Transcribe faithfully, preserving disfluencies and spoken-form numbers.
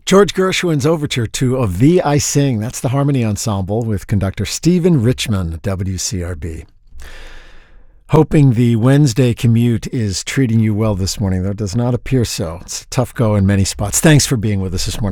George Gershwin's overture to Of Thee I Sing. That's the Harmony Ensemble with conductor Stephen Richman, W C R B. Hoping the Wednesday commute is treating you well this morning, though it does not appear so. It's a tough go in many spots. Thanks for being with us this morning.